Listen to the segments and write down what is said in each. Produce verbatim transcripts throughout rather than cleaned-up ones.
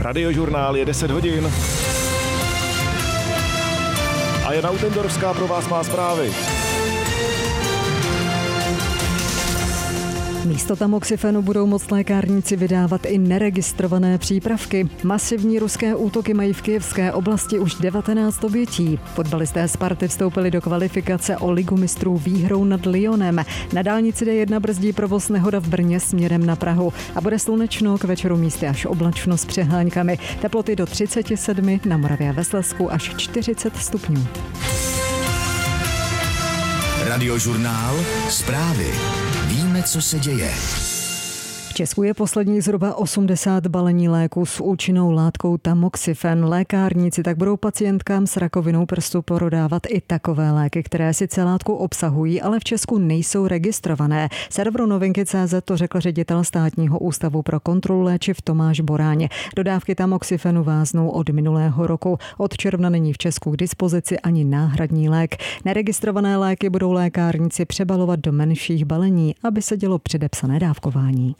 Radiožurnál je deset hodin. A Jana Utendorská pro vás má zprávy. Místo tamoxifenu budou moct lékárníci vydávat i neregistrované přípravky. Masivní ruské útoky mají v kyjevské oblasti už devatenáct obětí. Fotbalisté Sparty vstoupili do kvalifikace o ligu mistrů výhrou nad Lyonem. Na dálnici D jedna brzdí provoz nehoda v Brně směrem na Prahu. A bude slunečno, k večeru místy až oblačno s přehánkami. Teploty do třicet sedm, na Moravě a ve Slezsku až čtyřicet stupňů. Radiožurnál, zprávy. Víme, co se děje. V Česku je poslední zhruba osmdesát balení léků s účinnou látkou tamoxifen. Lékárníci tak budou pacientkám s rakovinou prstu prodávat i takové léky, které sice látku obsahují, ale v Česku nejsou registrované. Serveru novinky tečka cé zet to řekl ředitel Státního ústavu pro kontrolu léčiv Tomáš Boráň. Dodávky tamoxifenu váznou od minulého roku. Od června není v Česku k dispozici ani náhradní lék. Neregistrované léky budou lékárníci přebalovat do menších balení, aby se dělo předepsané dávkování.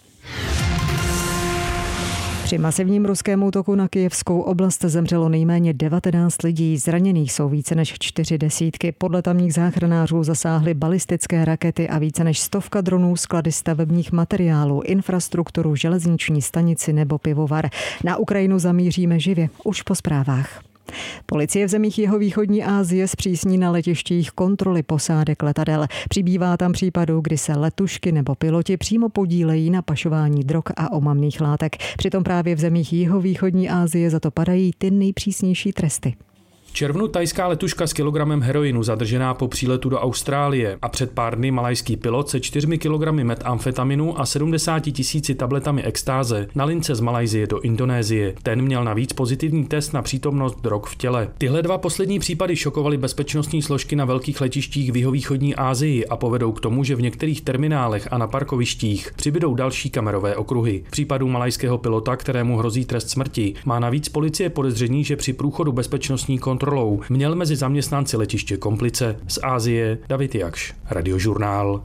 Při masivním ruském útoku na kyjevskou oblast zemřelo nejméně devatenáct lidí, zraněných jsou více než čtyři desítky. Podle tamních záchranářů zasáhly balistické rakety a více než stovka dronů sklady stavebních materiálů, infrastrukturu, železniční stanici nebo pivovar. Na Ukrajinu zamíříme živě, už po zprávách. Policie v zemích jihovýchodní Asie zpřísní na letištích kontroly posádek letadel. Přibývá tam případů, kdy se letušky nebo piloti přímo podílejí na pašování drog a omamných látek. Přitom právě v zemích jihovýchodní Asie za to padají ty nejpřísnější tresty. V červnu thajská letuška s kilogramem heroinu zadržená po příletu do Austrálie a před pár dny malajský pilot se čtyřmi kilogramy metamfetaminu a sedmdesáti tisíci tabletami extáze na lince z Malajsie do Indonésie. Ten měl navíc pozitivní test na přítomnost drog v těle. Tyhle dva poslední případy šokovaly bezpečnostní složky na velkých letištích v jihovýchodní Asii a povedou k tomu, že v některých terminálech a na parkovištích přibydou další kamerové okruhy. V případu malajského pilota, kterému hrozí trest smrti, má navíc policie podezření, že při průchodu bezpečnostní kontroly kontrolou měl mezi zaměstnanci letiště komplice. Z Asie David Jakš, Radiožurnál.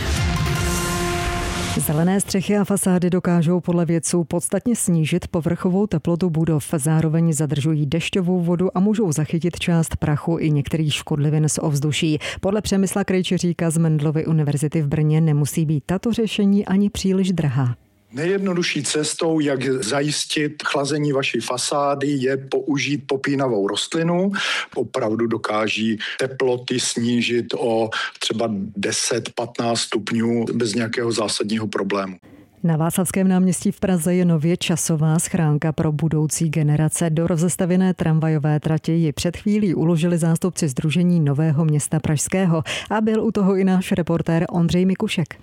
Zelené střechy a fasády dokážou podle vědců podstatně snížit povrchovou teplotu budov, zároveň zadržují dešťovou vodu a můžou zachytit část prachu i některých škodlivin z ovzduší. Podle Přemysla Krejčeříka z Mendelovy univerzity v Brně nemusí být tato řešení ani příliš drahá. Nejjednodušší cestou, jak zajistit chlazení vaší fasády, je použít popínavou rostlinu. Opravdu dokáží teploty snížit o třeba deset patnáct stupňů bez nějakého zásadního problému. Na Václavském náměstí v Praze je nově časová schránka pro budoucí generace. Do rozestavěné tramvajové trati ji před chvílí uložili zástupci Sdružení Nového města pražského a byl u toho i náš reportér Ondřej Mikušek.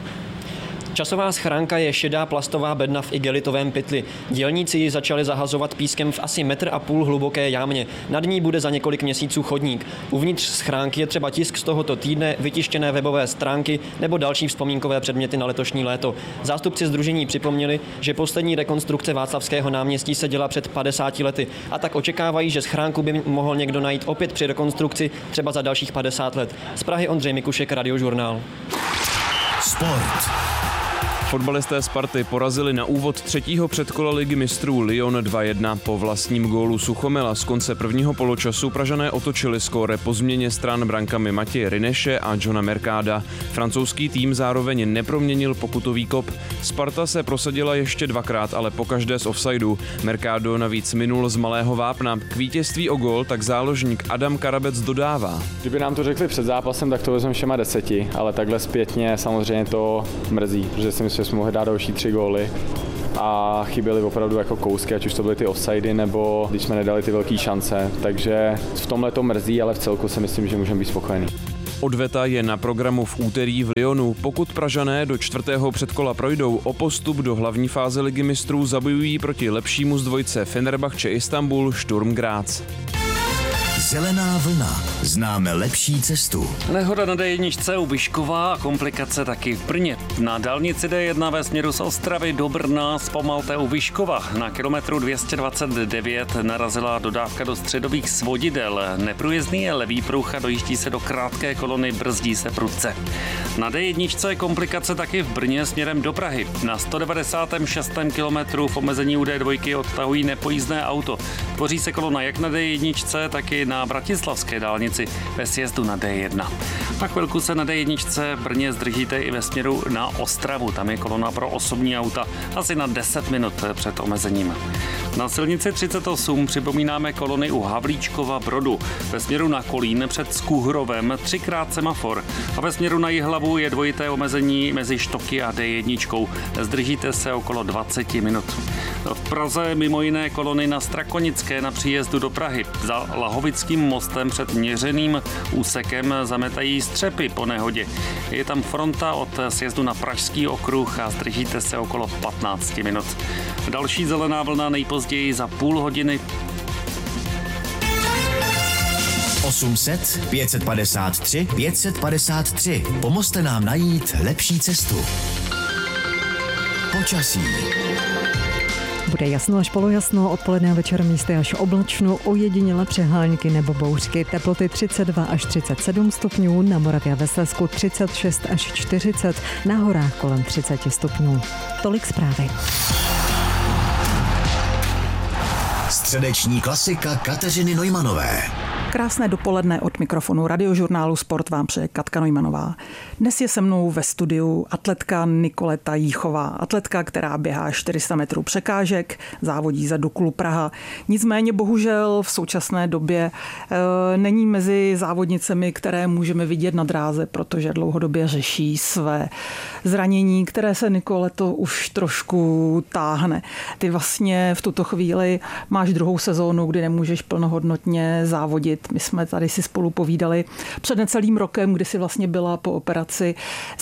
Časová schránka je šedá plastová bedna v igelitovém pytli. Dělníci ji začali zahazovat pískem v asi metr a půl hluboké jámě. Nad ní bude za několik měsíců chodník. Uvnitř schránky je třeba tisk z tohoto týdne, vytištěné webové stránky nebo další vzpomínkové předměty na letošní léto. Zástupci sdružení připomněli, že poslední rekonstrukce Václavského náměstí se děla před padesáti lety a tak očekávají, že schránku by mohl někdo najít opět při rekonstrukci třeba za dalších padesát let. Z Prahy Ondřej Mikušek, Radiožurnál. Sport. Fotbalisté Sparty porazili na úvod třetího předkola ligy mistrů Lyon dva jedna. Po vlastním gólu Suchomila z konce prvního poločasu Pražané otočili skóre po změně stran brankami Matěje Rineše a Johna Mercada. Francouzský tým zároveň neproměnil pokutový kop. Sparta se prosadila ještě dvakrát, ale pokaždé z offsideu. Mercado navíc minul z malého vápna. K vítězství o gól tak záložník Adam Karabec dodává. Kdyby nám to řekli před zápasem, tak to vezmeme všema deseti, ale takhle zpětně samozřejmě to mrzí, protože si myslím, že jsme mohli dát další tři góly a chyběly opravdu jako kousky, ať už to byly ty offsidy, nebo když jsme nedali ty velké šance, takže v tomhle to mrzí, ale v celku si myslím, že můžeme být spokojení. Odveta je na programu v úterý v Lyonu. Pokud Pražané do čtvrtého předkola projdou, o postup do hlavní fáze ligy mistrů zabojují proti lepšímu z dvojce Fenerbahce Istanbul Sturm Graz. Zelená vlna. Známe lepší cestu. Nehoda na dé jedna u Vyškova a komplikace taky v Brně. Na dálnici dé jedna ve směru z Ostravy do Brna zpomalte u Vyškova. Na kilometru dvě stě dvacet devět narazila dodávka do středových svodidel. Neprůjezdný je levý pruh a dojíždí se do krátké kolony, brzdí se prudce. Na dé jedna komplikace taky v Brně směrem do Prahy. Na sto devadesátém šestém kilometru v omezení u dé dva odtahují nepojízdné auto. Tvoří se kolona jak na dé jedna, tak i na bratislavské dálnici ve sjezdu na dé jedna. Na chvilku se na dé jedna v Brně zdržíte i ve směru na Ostravu. Tam je kolona pro osobní auta asi na deset minut před omezením. Na silnici třicet osm připomínáme kolony u Havlíčkova Brodu. Ve směru na Kolín před Skuhrovem třikrát semafor. A ve směru na Jihlavu je dvojité omezení mezi Štoky a dé jedna. Zdržíte se okolo dvacet minut. V Praze mimo jiné kolony na Strakonické na příjezdu do Prahy. Za Lahovickým mostem před měřeným úsekem zametají střepy po nehodě. Je tam fronta od sjezdu na Pražský okruh a zdržíte se okolo patnáct minut. Další zelená vlna nejpozději za půl hodiny. osm set, pět set padesát tři, pět set padesát tři. Pomozte nám najít lepší cestu. Počasí. Bude jasno až polojasno, odpoledne a večer místy až oblačno, ojediněle přehánky nebo bouřky. Teploty třicet dva až třicet sedm stupňů, na Moravě a ve Slezsku třicet šest až čtyřicet, na horách kolem třicet stupňů. Tolik zprávy. Středeční klasika Kateřiny Neumanové. Krásné dopoledne od mikrofonu Radiožurnálu Sport vám přeje Katka Neumannová. Dnes je se mnou ve studiu atletka Nikoleta Jíchová. Atletka, která běhá čtyři sta metrů překážek, závodí za Duklu Praha. Nicméně bohužel v současné době e, není mezi závodnicemi, které můžeme vidět na dráze, protože dlouhodobě řeší své zranění, které se Nikoleto už trošku táhne. Ty vlastně v tuto chvíli máš druhou sezónu, kdy nemůžeš plnohodnotně závodit. My jsme tady si spolu povídali před necelým rokem, kdy si vlastně byla po operaci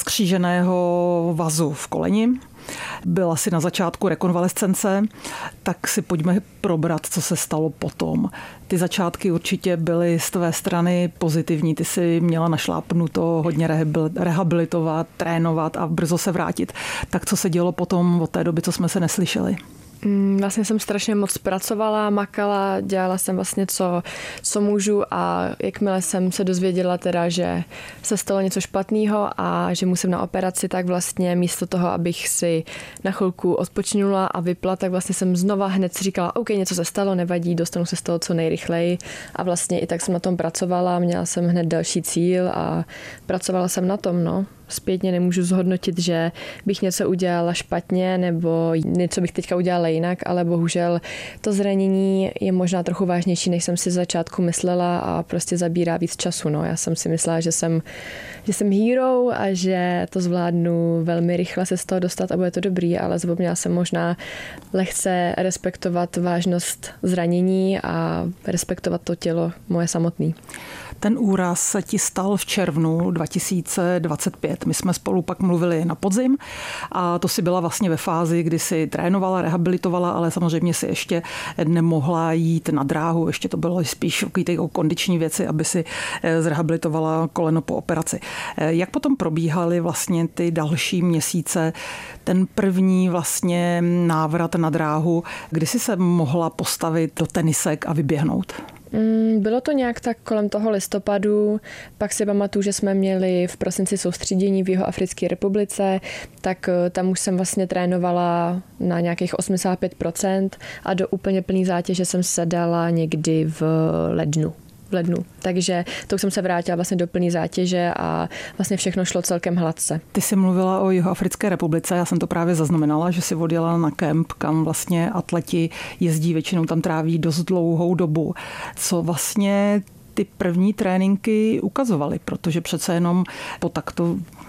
skříženého vazu v koleni. Byla si na začátku rekonvalescence, tak si pojďme probrat, co se stalo potom. Ty začátky určitě byly z tvé strany pozitivní. Ty si měla našlápnuto hodně rehabilitovat, trénovat a brzo se vrátit. Tak co se dělo potom od té doby, co jsme se neslyšeli? Vlastně jsem strašně moc pracovala, makala, dělala jsem vlastně co, co můžu a jakmile jsem se dozvěděla teda, že se stalo něco špatného a že musím na operaci, tak vlastně místo toho, abych si na chvilku odpočinula a vypla, tak vlastně jsem znova hned si říkala, OK, něco se stalo, nevadí, dostanu se z toho co nejrychleji a vlastně i tak jsem na tom pracovala, měla jsem hned další cíl a pracovala jsem na tom, no. Zpětně nemůžu zhodnotit, že bych něco udělala špatně nebo něco bych teďka udělala jinak, ale bohužel to zranění je možná trochu vážnější, než jsem si z začátku myslela a prostě zabírá víc času. No. Já jsem si myslela, že jsem, že jsem hero a že to zvládnu velmi rychle se z toho dostat a bude to dobrý, ale zapomněla jsem možná lehce respektovat vážnost zranění a respektovat to tělo moje samotné. Ten úraz se ti stal v červnu dva tisíce dvacet pět. My jsme spolu pak mluvili na podzim a to si byla vlastně ve fázi, kdy si trénovala, rehabilitovala, ale samozřejmě si ještě nemohla jít na dráhu. Ještě to bylo spíš ty kondiční věci, aby si zrehabilitovala koleno po operaci. Jak potom probíhaly vlastně ty další měsíce, ten první vlastně návrat na dráhu, kdy jsi se mohla postavit do tenisek a vyběhnout? Bylo to nějak tak kolem toho listopadu, pak si pamatuju, že jsme měli v prosinci soustředění v Jihoafrické republice, tak tam už jsem vlastně trénovala na nějakých osmdesát pět procent a do úplně plný zátěže jsem se dala někdy v lednu. v lednu. Takže to už jsem se vrátila vlastně do plný zátěže a vlastně všechno šlo celkem hladce. Ty jsi mluvila o Jihoafrické republice, já jsem to právě zaznamenala, že jsi odjela na kemp, kam vlastně atleti jezdí, většinou tam tráví dost dlouhou dobu. Co vlastně ty první tréninky ukazovaly, protože přece jenom po takto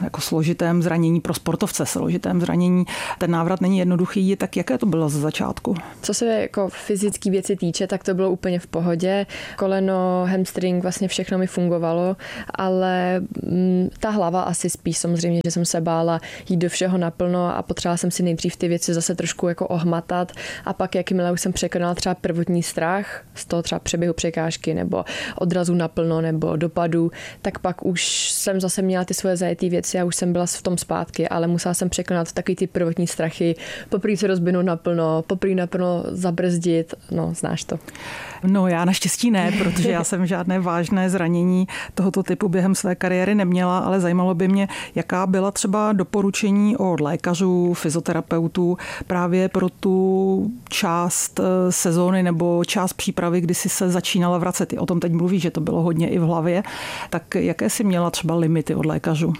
jako složitém zranění, pro sportovce složitém zranění. Ten návrat není jednoduchý, tak jaké to bylo ze začátku? Co se jako fyzické věci týče, tak to bylo úplně v pohodě. Koleno, hamstring, vlastně všechno mi fungovalo, ale m, ta hlava asi spíš samozřejmě, že jsem se bála jít do všeho naplno a potřebovala jsem si nejdřív ty věci zase trošku jako ohmatat a pak jakmile už jsem překonala třeba prvotní strach z toho třeba přeběhu překážky nebo odrazu naplno nebo dopadu, tak pak už jsem zase měla ty svoje zajetý věci a už jsem byla v tom zpátky, ale musela jsem překonat takový ty prvotní strachy, poprvé se rozbinout naplno, poprvé naplno zabrzdit, no znáš to. No já naštěstí ne, protože já jsem žádné vážné zranění tohoto typu během své kariéry neměla, ale zajímalo by mě, jaká byla třeba doporučení od lékařů, fyzioterapeutů právě pro tu část sezóny nebo část přípravy, kdy si se začínala vracet. Ty o tom teď mluví, že to bylo hodně i v hlavě. Tak jaké si měla třeba limity od lékařů?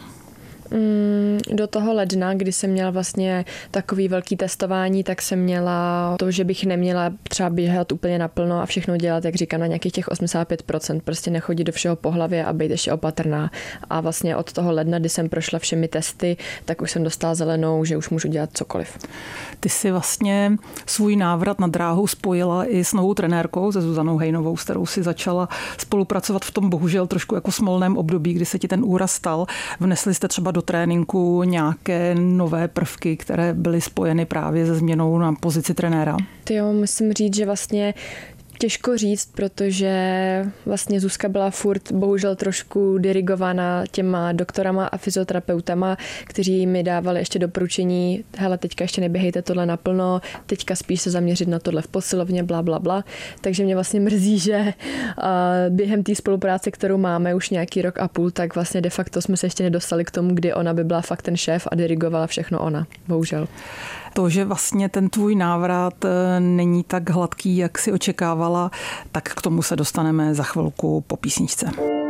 Do toho ledna, kdy jsem měla vlastně takový velký testování, tak jsem měla to, že bych neměla třeba běhat úplně naplno a všechno dělat, jak říkám, na nějakých těch osmdesát pět procent. Prostě nechodit do všeho po hlavě a být ještě opatrná. A vlastně od toho ledna, kdy jsem prošla všemi testy, tak už jsem dostala zelenou, že už můžu dělat cokoliv. Ty si vlastně svůj návrat na dráhu spojila i s novou trenérkou, se Zuzanou Hejnovou, s kterou si začala spolupracovat v tom bohužel trošku jako smolném období, kdy se ti ten úraz stal. Vnesli jste třeba do tréninku nějaké nové prvky, které byly spojeny právě se změnou na pozici trenéra? Ty jo, musím říct, že vlastně těžko říct, protože vlastně Zuzka byla furt bohužel trošku dirigovaná těma doktorama a fyzioterapeutama, kteří mi dávali ještě doporučení, hele, teďka ještě neběhejte tohle naplno, teďka spíš se zaměřit na tohle v posilovně, bla, bla, bla. Takže mě vlastně mrzí, že během té spolupráce, kterou máme už nějaký rok a půl, tak vlastně de facto jsme se ještě nedostali k tomu, kdy ona by byla fakt ten šéf a dirigovala všechno ona, bohužel. To, že vlastně ten tvůj návrat není tak hladký, jak si očekávala, tak k tomu se dostaneme za chvilku po písničce.